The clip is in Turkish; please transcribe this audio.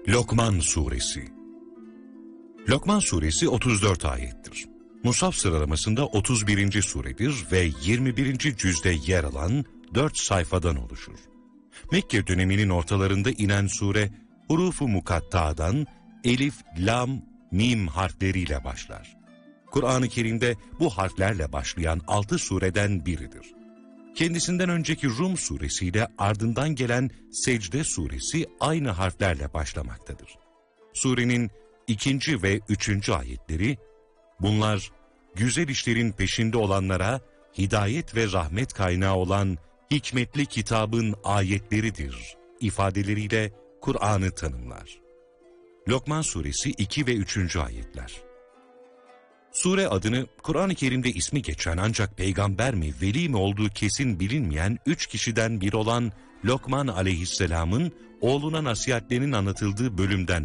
Lokman Suresi. Lokman Suresi 34 ayettir. Musaf sıralamasında 31. suredir ve 21. cüzde yer alan 4 sayfadan oluşur. Mekke döneminin ortalarında inen sure, hurufu mukatta'dan elif, lam, mim harfleriyle başlar. Kur'an-ı Kerim'de bu harflerle başlayan 6 sureden biridir. Kendisinden önceki Rum suresiyle ardından gelen Secde suresi aynı harflerle başlamaktadır. Surenin 2. ve 3. ayetleri, bunlar güzel işlerin peşinde olanlara hidayet ve rahmet kaynağı olan hikmetli kitabın ayetleridir ifadeleriyle Kur'an'ı tanımlar. Lokman suresi 2 ve 3. ayetler. Sure adını Kur'an-ı Kerim'de ismi geçen ancak peygamber mi veli mi olduğu kesin bilinmeyen 3 kişiden biri olan Lokman aleyhisselamın oğluna nasihatlerinin anlatıldığı bölümden